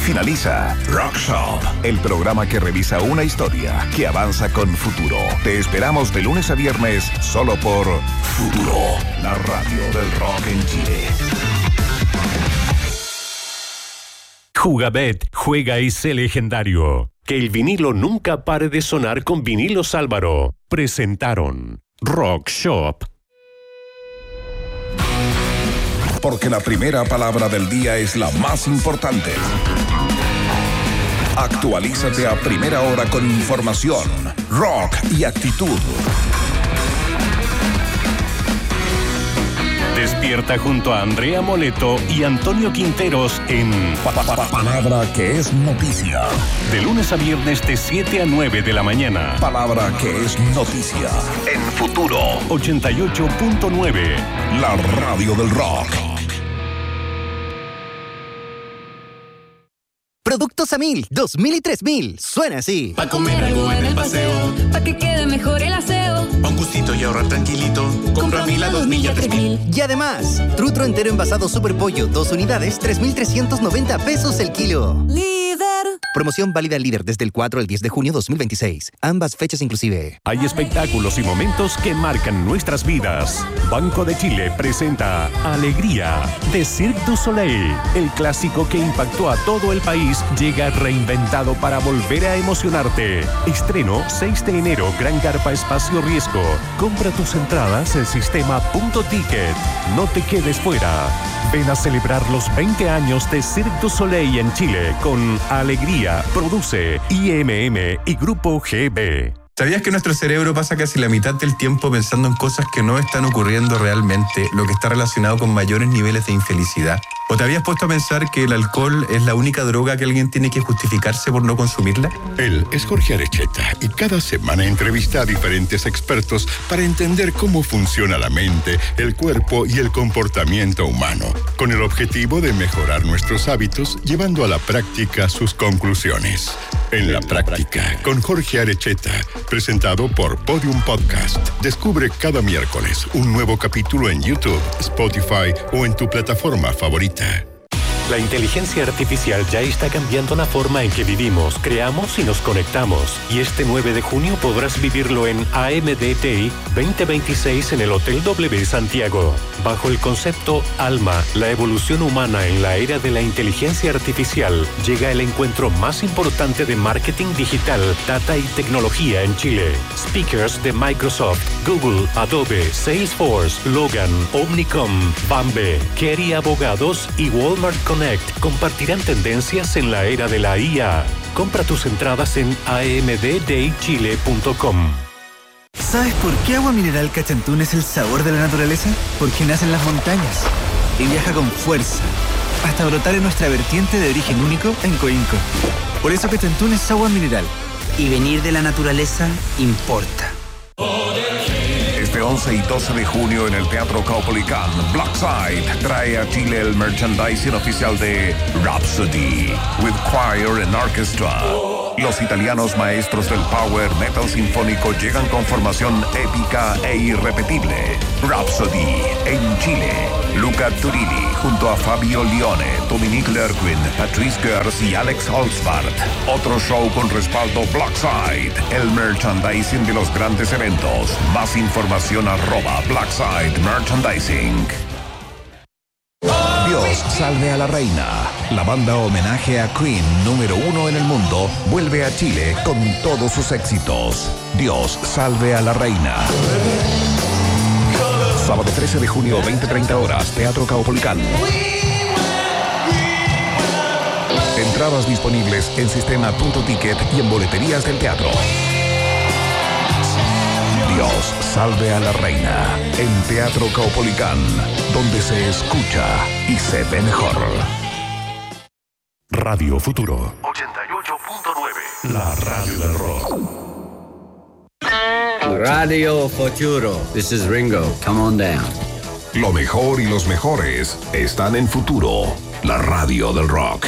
Finaliza Rock Shop, el programa que revisa una historia que avanza con futuro. Te esperamos de lunes a viernes solo por Futuro, la radio del rock en Chile. Jugabet, juega y sé legendario. Que el vinilo nunca pare de sonar con Vinilos Álvaro. Presentaron Rock Shop. Porque la primera palabra del día es la más importante. Actualízate a primera hora con información, rock y actitud. Despierta junto a Andrea Moleto y Antonio Quinteros en Palabra que es noticia. De lunes a viernes de 7 a 9 de la mañana. Palabra que es noticia. En Futuro 88.9. La radio del rock. Productos a 1000, 2000 y 3000. Suena así. Pa' comer algo en el paseo, pa' que quede mejor el aseo. Pa' un gustito y ahorrar tranquilito. Compra 1000 a 2000 y a 3000. Y además, trutro entero envasado Super Pollo, 2 unidades, 3,390 pesos el kilo. Líder. Promoción válida al líder desde el 4 al 10 de junio 2026. Ambas fechas inclusive. Hay espectáculos y momentos que marcan nuestras vidas. Banco de Chile presenta Alegría de Cirque du Soleil. El clásico que impactó a todo el país llega reinventado para volver a emocionarte. Estreno 6 de enero, Gran Carpa Espacio Riesgo. Compra tus entradas en sistema.ticket. No te quedes fuera. Ven a celebrar los 20 años de Cirque du Soleil en Chile con Alegría. Produce IMM y Grupo GB. ¿Sabías que nuestro cerebro pasa casi la mitad del tiempo pensando en cosas que no están ocurriendo realmente, lo que está relacionado con mayores niveles de infelicidad? ¿O te habías puesto a pensar que el alcohol es la única droga que alguien tiene que justificarse por no consumirla? Él es Jorge Arecheta y cada semana entrevista a diferentes expertos para entender cómo funciona la mente, el cuerpo y el comportamiento humano, con el objetivo de mejorar nuestros hábitos llevando a la práctica sus conclusiones. En la práctica, con Jorge Arecheta, presentado por Podium Podcast. Descubre cada miércoles un nuevo capítulo en YouTube, Spotify o en tu plataforma favorita. La inteligencia artificial ya está cambiando la forma en que vivimos, creamos y nos conectamos. Y este 9 de junio podrás vivirlo en AMDTI 2026 en el Hotel W Santiago. Bajo el concepto Alma, la evolución humana en la era de la inteligencia artificial, llega el encuentro más importante de marketing digital, data y tecnología en Chile. Speakers de Microsoft, Google, Adobe, Salesforce, Logan, Omnicom, Bambe, Kerry Abogados y Walmart Connect compartirán tendencias en la era de la IA. Compra tus entradas en amddaychile.com. ¿Sabes por qué Agua Mineral Cachantún es el sabor de la naturaleza? Porque nace en las montañas y viaja con fuerza hasta brotar en nuestra vertiente de origen único en Coinco. Por eso Cachantún es agua mineral. Y venir de la naturaleza importa. Este 11 y 12 de junio en el Teatro Caupolicán, Blackside trae a Chile el merchandising oficial de Rhapsody, with choir and orchestra. Los italianos maestros del power metal sinfónico llegan con formación épica e irrepetible. Rhapsody en Chile. Luca Turilli junto a Fabio Lione, Dominique Lerquin, Patrice Gers y Alex Holzbart. Otro show con respaldo Blackside, el merchandising de los grandes eventos. Más información @Blackside Merchandising. Dios salve a la reina. La banda homenaje a Queen número 1 en el mundo vuelve a Chile con todos sus éxitos. Dios salve a la reina. Sábado 13 de junio, 20:30 horas, Teatro Caupolicán. Entradas disponibles en sistema.ticket y en boleterías del teatro. Dios salve a la reina en Teatro Caupolicán, donde se escucha y se ve mejor. Radio Futuro 88.9, la radio del rock. Radio Futuro. This is Ringo. Come on down. Lo mejor y los mejores están en Futuro, la radio del rock.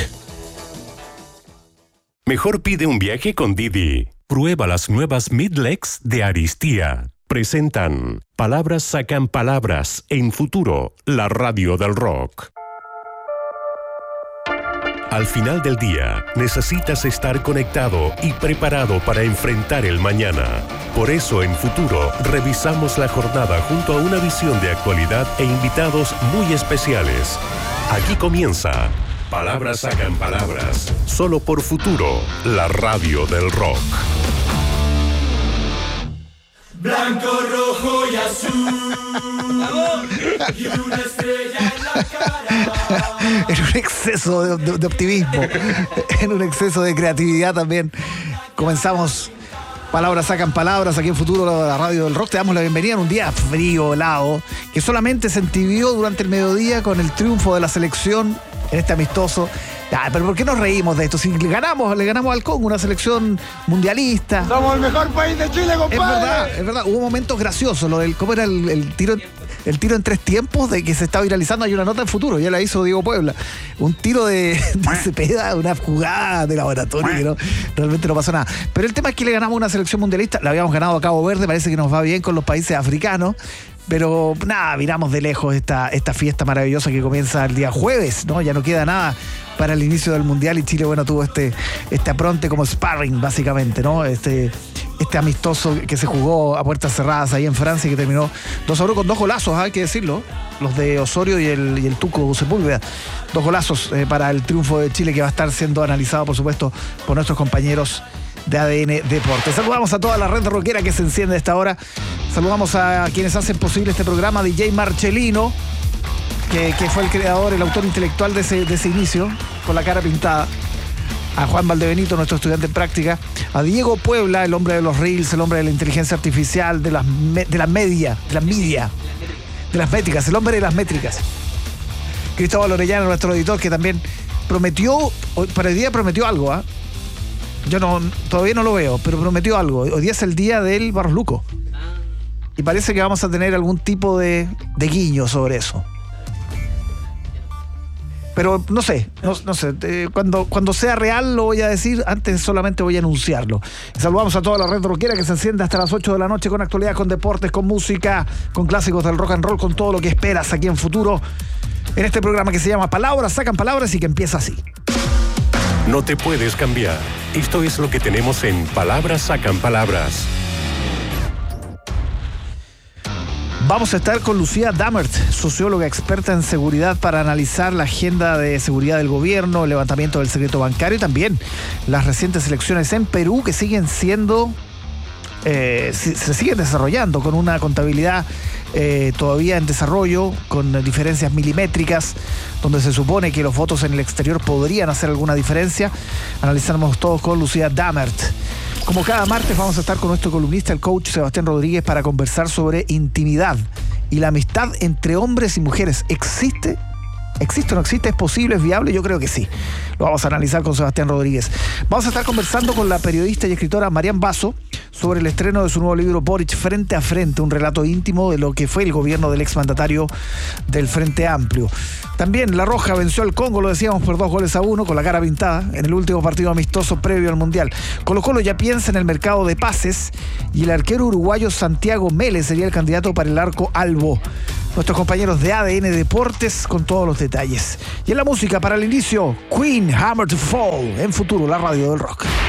Mejor pide un viaje con Didi. Prueba las nuevas Midlex de Aristía. Presentan Palabras sacan palabras en Futuro, la radio del rock. Al final del día, necesitas estar conectado y preparado para enfrentar el mañana. Por eso, en Futuro, revisamos la jornada junto a una visión de actualidad e invitados muy especiales. Aquí comienza Palabras Sacan Palabras, solo por Futuro, la radio del rock. Blanco, rojo y azul. Y una estrella en la cara. En un exceso de optimismo, en un exceso de creatividad también. Comenzamos Palabras Sacan Palabras aquí en Futuro, la radio del rock. Te damos la bienvenida en un día frío, helado, que solamente se entibió durante el mediodía con el triunfo de la selección en este amistoso. Pero ¿por qué nos reímos de esto? Si le ganamos al Congo, una selección mundialista. Somos el mejor país de Chile, compadre. Es verdad. Hubo momentos graciosos. Lo del, ¿cómo era el tiro en 3 tiempos de que se está viralizando? Hay una nota en Futuro, ya la hizo Diego Puebla. Un tiro de Cepeda, una jugada de laboratorio que realmente no pasó nada. Pero el tema es que le ganamos una selección mundialista. La habíamos ganado a Cabo Verde, parece que nos va bien con los países africanos. Pero nada, miramos de lejos esta fiesta maravillosa que comienza el día jueves, ¿no? Ya no queda nada para el inicio del Mundial y Chile, bueno, tuvo este apronte como sparring, básicamente, ¿no? Este amistoso que se jugó a puertas cerradas ahí en Francia y que terminó 2-1 con 2 golazos, hay que decirlo, los de Osorio y el Tuco Sepúlveda. 2 golazos para el triunfo de Chile, que va a estar siendo analizado, por supuesto, por nuestros compañeros de ADN Deportes. Saludamos a toda la red rockera que se enciende a esta hora. Saludamos a quienes hacen posible este programa, DJ Marchelino, que fue el creador, el autor intelectual de ese inicio, con la cara pintada. A Juan Valdebenito, nuestro estudiante en práctica. A Diego Puebla, el hombre de los reels, el hombre de la inteligencia artificial, de las métricas, el hombre de las métricas. Cristóbal Orellana, nuestro editor, que también para el día prometió algo, ¿ah? Yo todavía no lo veo, pero prometió algo. Hoy día es el día del Barros Luco. Y parece que vamos a tener algún tipo de guiño sobre eso. Pero no sé. Cuando sea real lo voy a decir, antes solamente voy a anunciarlo. Y saludamos a toda la red rockera que se enciende hasta las 8 de la noche con actualidad, con deportes, con música, con clásicos del rock and roll, con todo lo que esperas aquí en Futuro, en este programa que se llama Palabras Sacan Palabras y que empieza así. No te puedes cambiar. Esto es lo que tenemos en Palabras Sacan Palabras. Vamos a estar con Lucía Dammert, socióloga experta en seguridad, para analizar la agenda de seguridad del gobierno, el levantamiento del secreto bancario y también las recientes elecciones en Perú, que siguen siendo, se siguen desarrollando con una contabilidad todavía en desarrollo, con diferencias milimétricas, donde se supone que los votos en el exterior podrían hacer alguna diferencia. Analizamos todos con Lucía Dammert. Como cada martes vamos a estar con nuestro columnista, el coach Sebastián Rodríguez, para conversar sobre intimidad y la amistad entre hombres y mujeres. ¿Existe? ¿Existe o no existe? ¿Es posible? ¿Es viable? Yo creo que sí. Lo vamos a analizar con Sebastián Rodríguez. Vamos a estar conversando con la periodista y escritora Marian Basso sobre el estreno de su nuevo libro Boric Frente a Frente, un relato íntimo de lo que fue el gobierno del exmandatario del Frente Amplio. También La Roja venció al Congo, lo decíamos, por 2-1 con la cara pintada en el último partido amistoso previo al Mundial. Colo-Colo ya piensa en el mercado de pases y el arquero uruguayo Santiago Mele sería el candidato para el arco albo. Nuestros compañeros de ADN Deportes con todos los detalles. Y en la música, para el inicio, Queen, Hammer to Fall, en Futuro, la radio del rock.